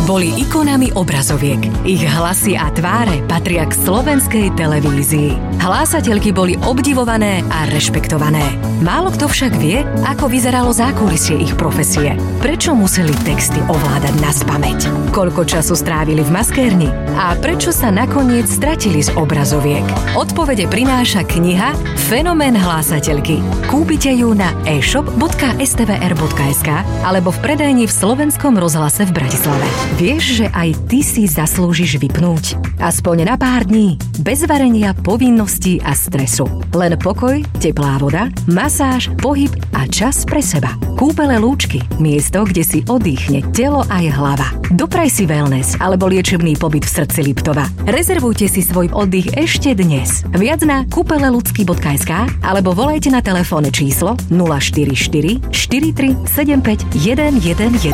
boli ikonami obrazoviek. Ich hlasy a tváre patria k slovenskej televízii. Hlásateľky boli obdivované a rešpektované. Málo kto však vie, ako vyzeralo zákulisie ich profesie. Prečo museli texty ovládať naspamäť? Koľko času strávili v maskérni? A prečo sa nakoniec stratili z obrazoviek? Odpovede prináša kniha Fenomén hlásateľky. Kúpite ju na e-shop.stvr.sk alebo v predajni v Slovenskom rozhlase v Bratislave. Vieš, že aj ty si zaslúžiš vypnúť? Aspoň na pár dní. Bez varenia, povinností a stresu. Len pokoj, teplá voda, masáž, pohyb a čas pre seba. Kúpele Lúčky. Miesto, kde si oddychne telo aj hlava. Dopraj si wellness alebo liečebný pobyt v srdci Liptova. Rezervujte si svoj oddych ešte dnes. Viac na kúpeleludsky.sk alebo volajte na telefónne číslo 044 43 75 111.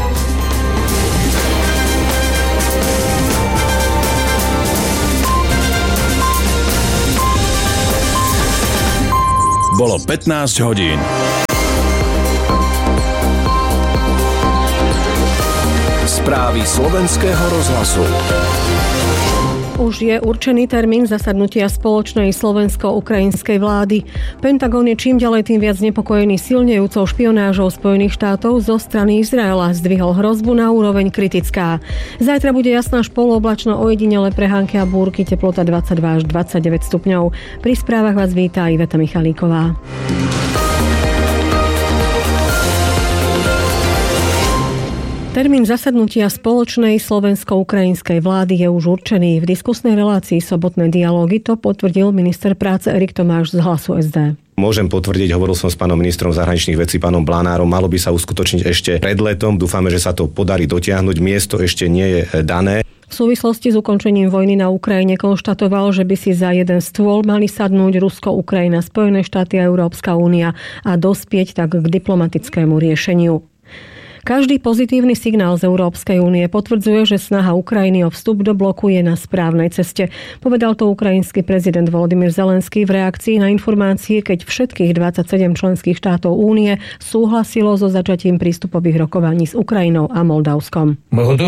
Bolo 15 hodín. Správy slovenského rozhlasu. Už je určený termín zasadnutia spoločnej slovensko-ukrajinskej vlády. Pentagon je čím ďalej tým viac nepokojený silnejúcou špionážou Spojených štátov zo strany Izraela. Zdvihol hrozbu na úroveň kritická. Zajtra bude jasná až polooblačno, ojedinele prehánky a búrky, teplota 22 až 29 stupňov. Pri správach vás víta Iveta Michalíková. Termín zasadnutia spoločnej slovensko-ukrajinskej vlády je už určený. V diskusnej relácii Sobotné dialógy to potvrdil minister práce Erik Tomáš z Hlasu SD. Môžem potvrdiť, hovoril som s pánom ministrom zahraničných vecí, pánom Blanárom, malo by sa uskutočniť ešte pred letom. Dúfame, že sa to podarí dotiahnuť. Miesto ešte nie je dané. V súvislosti s ukončením vojny na Ukrajine konštatoval, že by si za jeden stôl mali sadnúť Rusko, Ukrajina, Spojené štáty a Európska únia a dospieť tak k diplomatickému riešeniu. Každý pozitívny signál z Európskej únie potvrdzuje, že snaha Ukrajiny o vstup do bloku je na správnej ceste. Povedal to ukrajinský prezident Volodymyr Zelenský v reakcii na informácie, keď všetkých 27 členských štátov únie súhlasilo so začatím prístupových rokovaní s Ukrajinou a Moldavskom.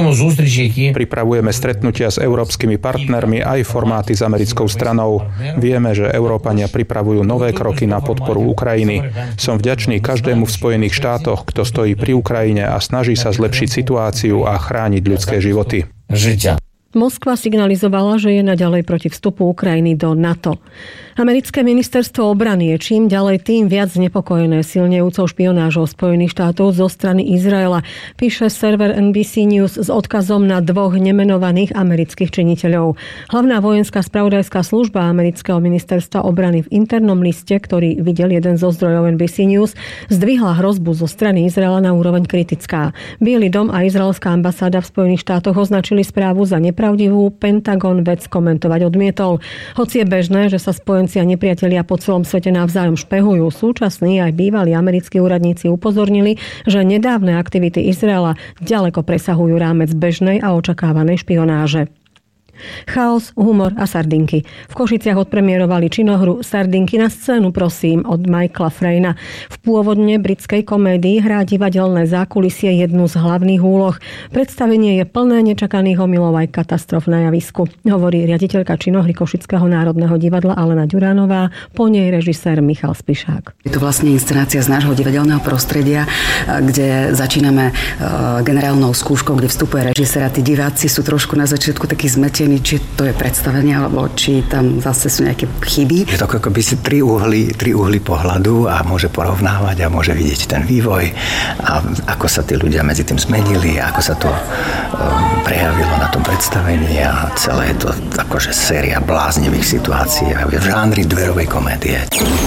Pripravujeme stretnutia s európskymi partnermi aj formáty s americkou stranou. Vieme, že Európania pripravujú nové kroky na podporu Ukrajiny. Som vďačný každému v Spojených štátoch, kto stojí pri Ukrajine a snaží sa zlepšiť situáciu a chrániť ľudské životy. Moskva signalizovala, že je naďalej proti vstupu Ukrajiny do NATO. Americké ministerstvo obrany je čím ďalej tým viac znepokojené silnejúcou špionážou Spojených štátov zo strany Izraela, píše server NBC News s odkazom na dvoch nemenovaných amerických činiteľov. Hlavná vojenská spravodajská služba amerického ministerstva obrany v internom liste, ktorý videl jeden zo zdrojov NBC News, zdvihla hrozbu zo strany Izraela na úroveň kritická. Biely dom a izraelská ambasáda v Spojených štátoch označili správu za nepravdivú, Pentagon vec komentovať odmietol. Hoci je bežné, že sa spojenci a nepriatelia po celom svete navzájom špehujú, súčasní aj bývalí americkí úradníci upozornili, že nedávne aktivity Izraela ďaleko presahujú rámec bežnej a očakávanej špionáže. Chaos, humor a sardinky. V Košiciach odpremierovali činohru Sardinky na scénu, prosím, od Michaela Fraina. V pôvodne britskej komédii hrá divadelné zákulisie jednu z hlavných úloh. Predstavenie je plné nečakaných omylov aj katastrof na javisku, hovorí riaditeľka činohry Košického národného divadla Alena Ďuránová, po nej režisér Michal Spišák. Je to vlastne inscenácia z nášho divadelného prostredia, kde začíname generálnou skúškou, kde vstupuje režisér a tí diváci sú trošku na začiatku takí zmetení, či to je predstavenie, alebo či tam zase sú nejaké chyby. Je to ako by si tri uhly pohľadu a môže porovnávať a môže vidieť ten vývoj a ako sa tí ľudia medzi tým zmenili, ako sa to prejavilo na tom predstavení a celé je to akože séria bláznivých situácií v žánri dverovej komédie.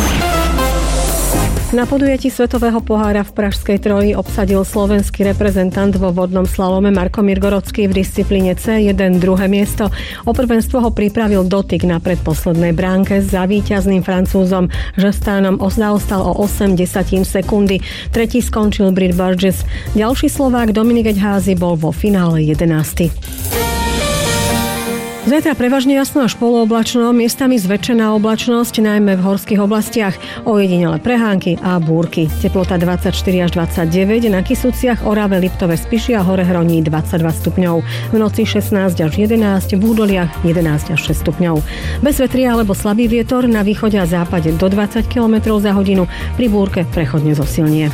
Na podujatí Svetového pohára v Pražskej Troji obsadil slovenský reprezentant vo vodnom slalome Markomír Gorocký v disciplíne C1 druhé miesto. O prvenstvo ho pripravil dotyk na predposlednej bránke za víťazným Francúzom Žestánom zaostal o 0,8 sekundy. Tretí skončil Brit Burgess. Ďalší Slovák Dominik Eďházy bol vo finále 11. Zajtra prevažne jasno až polooblačno, miestami zväčšená oblačnosť, najmä v horských oblastiach, ojedinele prehánky a búrky. Teplota 24 až 29, na Kysuciach, Orave, Liptove, Spiši a Horehroní 22 stupňov. V noci 16 až 11, v údoliach 11 až 6 stupňov. Bez vetria alebo slabý vietor, na východe a západe do 20 km za hodinu, pri búrke prechodne zosilnie.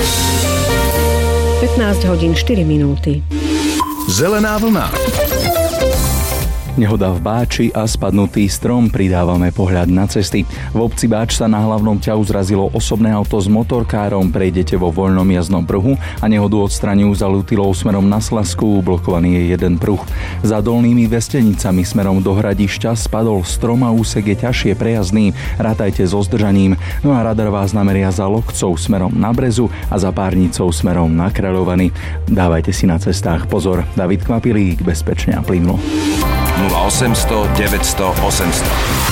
15 hodín 4 minúty. Zelená vlna. Nehoda v Báči a spadnutý strom, pridávame pohľad na cesty. V obci Báč sa na hlavnom ťahu zrazilo osobné auto s motorkárom, prejdete vo voľnom jazdnom pruhu a nehodu odstraňujú za Lutilov smerom na Slasku, blokovaný je jeden pruh. Za Dolnými Vestenicami smerom do Hradišťa spadol strom a úsek je ťažšie prejazdný, rátajte so zdržaním. No a radar vás nameria za Lokcov smerom na Brezu a za Párnicou smerom na Kráľovany. Dávajte si na cestách pozor. David Kvapilík, bezpečne a plynulo. 0800 900 800.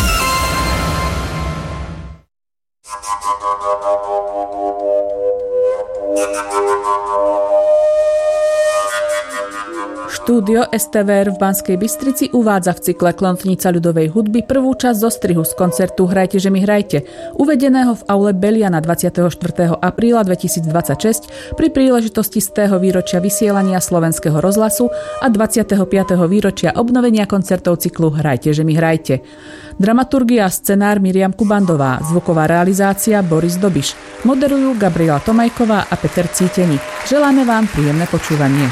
Štúdio STVR v Banskej Bystrici uvádza v cykle Klonfnica ľudovej hudby prvú časť zostrihu z koncertu Hrajte, že mi hrajte, uvedeného v aule Beliana 24. apríla 2026 pri príležitosti 100. výročia vysielania Slovenského rozhlasu a 25. výročia obnovenia koncertov cyklu Hrajte, že mi hrajte. Dramaturgia a scenár Miriam Kubandová, zvuková realizácia Boris Dobiš. Moderujú Gabriela Tomajková a Peter Cíteni. Želáme vám príjemné počúvanie.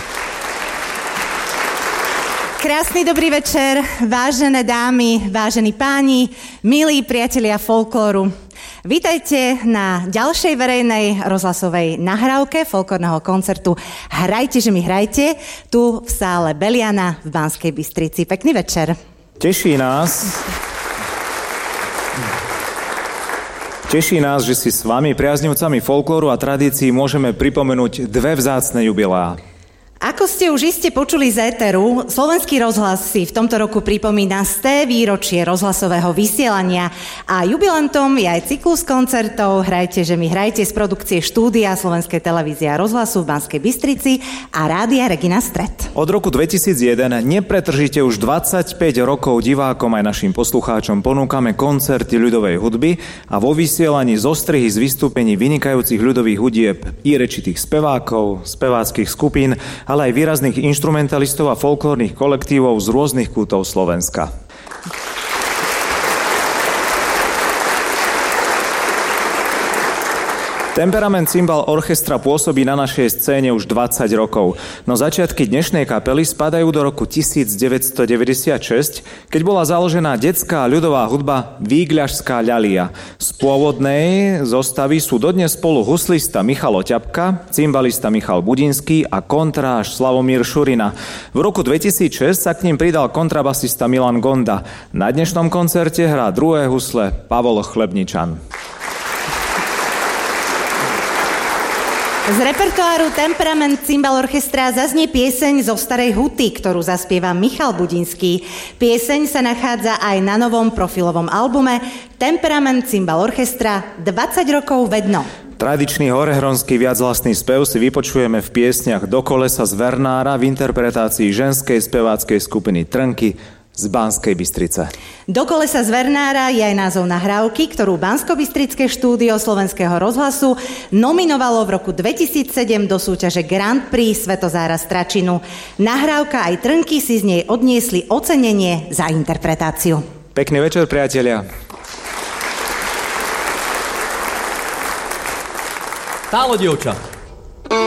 Krásny dobrý večer, vážené dámy, vážení páni, milí priatelia folklóru. Vítajte na ďalšej verejnej rozhlasovej nahrávke folklórneho koncertu Hrajte, že mi hrajte, tu v sále Beliana v Banskej Bystrici. Pekný večer. Teší nás, že si s vami, priaznivcami folklóru a tradícií, môžeme pripomenúť dve vzácne jubileá. Ako ste už iste počuli z éteru, Slovenský rozhlas si v tomto roku pripomína 100. výročie rozhlasového vysielania a jubilantom je aj cyklus koncertov Hrajte, že mi hrajte z produkcie štúdia Slovenskej televízie a rozhlasu v Banskej Bystrici a Rádia Regina Stred. Od roku 2001 nepretržite už 25 rokov divákom aj našim poslucháčom ponúkame koncerty ľudovej hudby a vo vysielaní zostrihy z vystúpení vynikajúcich ľudových hudieb i rečitých spevákov, speváckych skupín, ale aj výrazných inštrumentalistov a folklórnych kolektívov z rôznych kútov Slovenska. Temperament Cymbal Orchestra pôsobí na našej scéne už 20 rokov, no začiatky dnešnej kapely spadajú do roku 1996, keď bola založená detská ľudová hudba Vígľašská ľalia. Z pôvodnej zostavy sú dodnes spolu huslista Michal Oťapka, cymbalista Michal Budinský a kontráž Slavomír Šurina. V roku 2006 sa k ním pridal kontrabasista Milan Gonda. Na dnešnom koncerte hrá druhé husle Pavol Chlebničan. Z repertoáru Temperament Cymbal Orchestra zaznie pieseň zo Starej huty, ktorú zaspieva Michal Budinský. Pieseň sa nachádza aj na novom profilovom albume Temperament Cymbal Orchestra 20 rokov vedno. Tradičný horehronský viachlasný spev si vypočujeme v piesniach Do kolesa z Vernára v interpretácii ženskej speváckej skupiny Trnky z Banskej Bystrice. Do kolesa z Vernára je aj názov nahrávky, ktorú Banskobystrické štúdio Slovenského rozhlasu nominovalo v roku 2007 do súťaže Grand Prix Svetozára Stračinu. Nahrávka aj Trnky si z nej odniesli ocenenie za interpretáciu. Pekný večer, priatelia. Stálo, dievča.